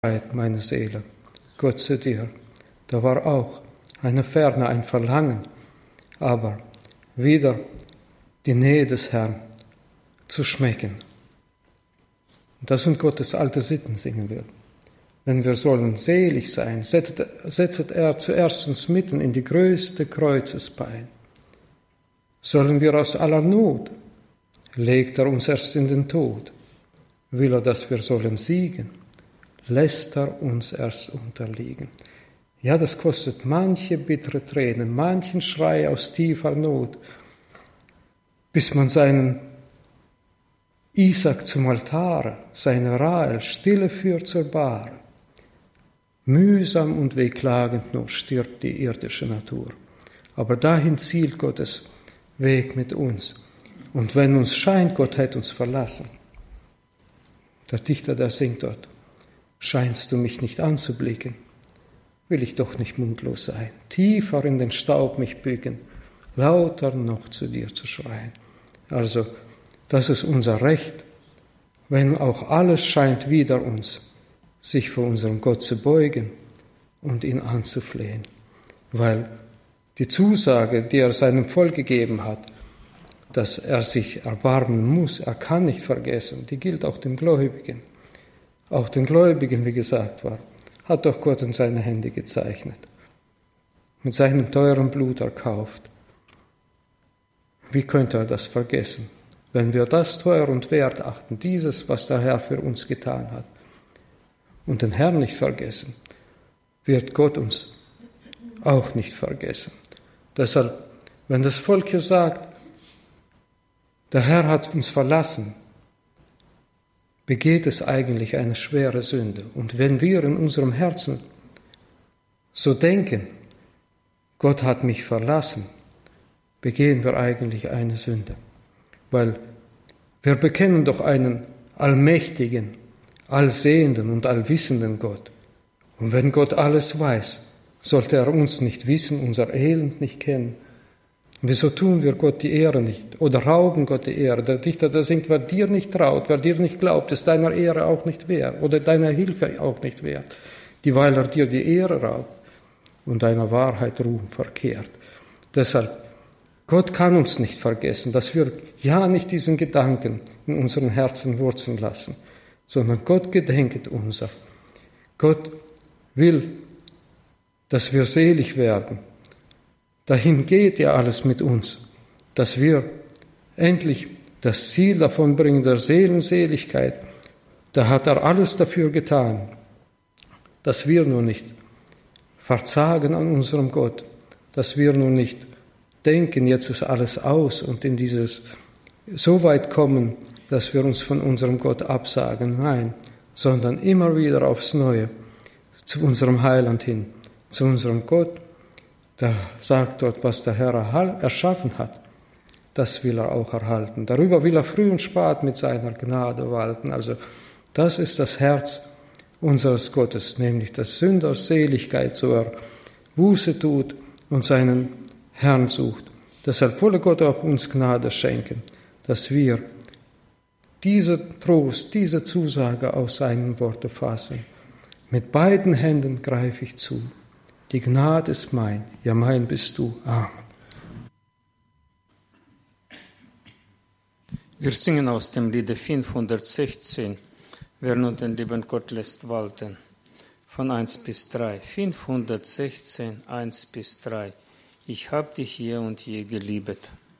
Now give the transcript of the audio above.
meine Seele, Gott zu dir. Da war auch eine Ferne, ein Verlangen, aber wieder die Nähe des Herrn zu schmecken. Das sind Gottes alte Sitten, singen wir. Wenn wir sollen selig sein, setzt er zuerst uns mitten in die größte Kreuzespein. Sollen wir aus aller Not, legt er uns erst in den Tod. Will er, dass wir sollen siegen, lässt er uns erst unterliegen. Ja, das kostet manche bittere Tränen, manchen Schrei aus tiefer Not, bis man seinen Isaak zum Altare, seine Rahel stille führt zur Bahre. Mühsam und wehklagend nur stirbt die irdische Natur. Aber dahin zielt Gottes Weg mit uns. Und wenn uns scheint, Gott hätte uns verlassen. Der Dichter, der singt dort, scheinst du mich nicht anzublicken, will ich doch nicht mutlos sein, tiefer in den Staub mich bücken, lauter noch zu dir zu schreien. Also, das ist unser Recht, wenn auch alles scheint wider uns, sich vor unserem Gott zu beugen und ihn anzuflehen. Weil die Zusage, die er seinem Volk gegeben hat, dass er sich erbarmen muss, er kann nicht vergessen, die gilt auch dem Gläubigen. Auch den Gläubigen, wie gesagt war, hat doch Gott in seine Hände gezeichnet, mit seinem teuren Blut erkauft. Wie könnte er das vergessen, wenn wir das teuer und wert achten, dieses, was der Herr für uns getan hat, und den Herrn nicht vergessen, wird Gott uns auch nicht vergessen. Deshalb, wenn das Volk hier sagt, der Herr hat uns verlassen, begeht es eigentlich eine schwere Sünde. Und wenn wir in unserem Herzen so denken, Gott hat mich verlassen, begehen wir eigentlich eine Sünde. Weil wir bekennen doch einen allmächtigen, allsehenden und allwissenden Gott. Und wenn Gott alles weiß, sollte er uns nicht wissen, unser Elend nicht kennen. Wieso tun wir Gott die Ehre nicht oder rauben Gott die Ehre? Der Dichter, der singt, wer dir nicht traut, wer dir nicht glaubt, ist deiner Ehre auch nicht wert oder deiner Hilfe auch nicht wert, dieweil er dir die Ehre raubt und deiner Wahrheit Ruhm verkehrt. Deshalb, Gott kann uns nicht vergessen, dass wir ja nicht diesen Gedanken in unseren Herzen wurzeln lassen, sondern Gott gedenket unser. Gott will, dass wir selig werden. Dahin geht ja alles mit uns, dass wir endlich das Ziel davon bringen, der Seelenseligkeit. Da hat er alles dafür getan, dass wir nur nicht verzagen an unserem Gott, dass wir nur nicht denken, jetzt ist alles aus und in dieses so weit kommen, dass wir uns von unserem Gott absagen. Nein, sondern immer wieder aufs Neue zu unserem Heiland hin, zu unserem Gott. Da sagt dort, was der Herr erschaffen hat, das will er auch erhalten. Darüber will er früh und spät mit seiner Gnade walten. Also das ist das Herz unseres Gottes, nämlich dass Sünder Seligkeit, so er Buße tut und seinen Herrn sucht. Deshalb wolle Gott auch uns Gnade schenken, dass wir diese Trost, diese Zusage aus seinen Worten fassen. Mit beiden Händen greife ich zu. Die Gnade ist mein, ja mein bist du. Amen. Wir singen aus dem Lied 516, wer nun den lieben Gott lässt walten, von 1 bis 3. 516, 1 bis 3. Ich hab dich je und je geliebet.